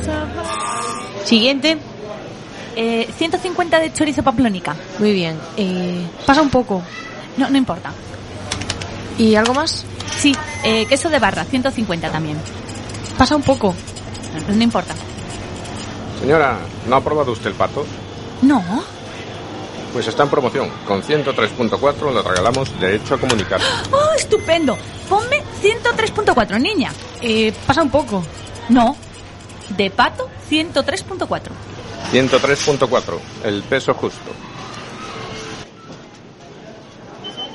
Siguiente. 150 de chorizo pamplónica. Muy bien. Pasa un poco. No importa. ¿Y algo más? Sí, queso de barra, 150 también. Pasa un poco. No importa. Señora, ¿no ha probado usted el pato? No. Pues está en promoción. Con 103.4 le regalamos derecho a comunicar. ¡Oh, estupendo! Ponme 103.4, niña. Pasa un poco. No. De pato, 103.4. 103.4, el peso justo.